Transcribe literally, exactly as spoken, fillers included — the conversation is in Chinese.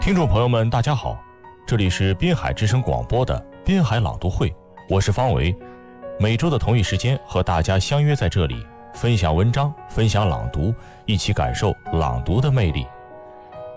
听众朋友们大家好，这里是滨海之声广播的滨海朗读会，我是方维，每周的同一时间和大家相约在这里，分享文章，分享朗读，一起感受朗读的魅力。